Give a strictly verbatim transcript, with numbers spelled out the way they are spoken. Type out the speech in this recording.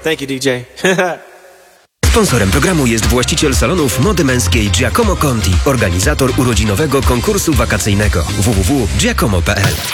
Thank you, D J. Sponsorem programu jest właściciel salonów mody męskiej Giacomo Conti, organizator urodzinowego konkursu wakacyjnego w w w kropka giacomo kropka p l.